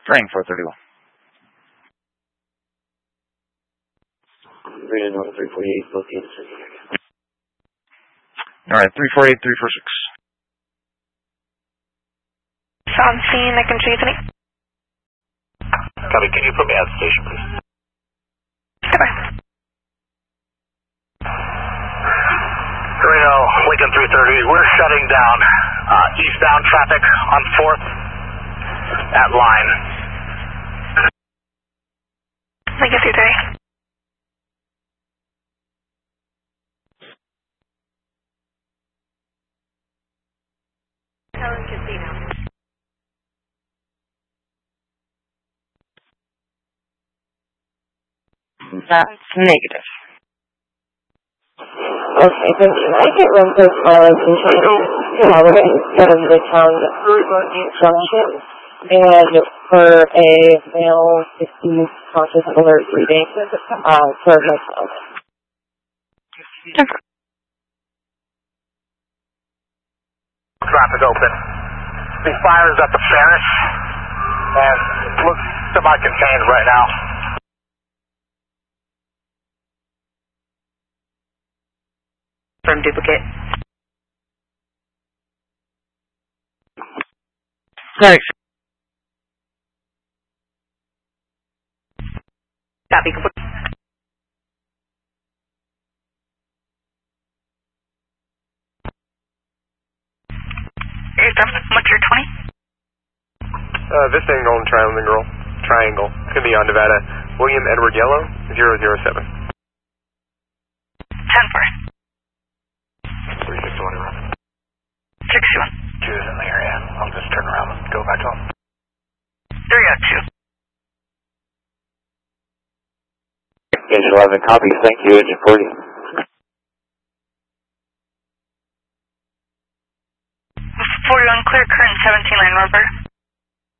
Train 431. Rated 348, located. Alright, 348, 346. On scene, I can change any. Copy, can you put me at the station, please? Okay. Reno, Lincoln 330, we're shutting down eastbound traffic on 4th at line. Lincoln 330. That's negative. Okay, thank you. I get run through violence and tolerance instead of the town junction. And for a male 60 conscious alert reading for myself. Traffic open. The fire is at the Ferris and looks semi-contained right now. From duplicate. Thanks. Copy. What's your 20? This angle and triangle. Could be on Nevada. William Edward Yellow, 007. 10-4. 3621 around. 61. 2 is in the area. I'll just turn around and go back to him. 302. Engine 11, copy. Thank you. Engine 40. 41 clear, current 17 line rubber.